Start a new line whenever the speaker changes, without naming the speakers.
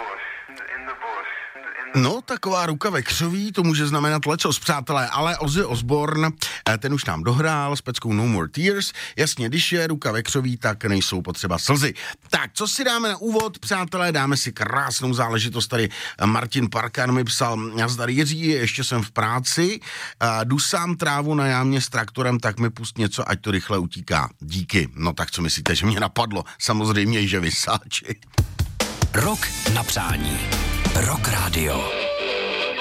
No, taková ruka ve křoví, to může znamenat lecos, přátelé, ale Ozzy Osbourne, ten už nám dohrál s peckou No More Tears. Jasně, když je ruka ve křoví, tak nejsou potřeba slzy. Tak, co si dáme na úvod, přátelé, dáme si krásnou záležitost. Tady Martin Parkan mi psal, nazdar Jiří, ještě jsem v práci, dusám trávu na jámě s traktorem, tak mi pust něco, ať to rychle utíká. Díky. No tak co myslíte, že mě napadlo? Samozřejmě, že vysáči.
Rok na přání. Rock Radio.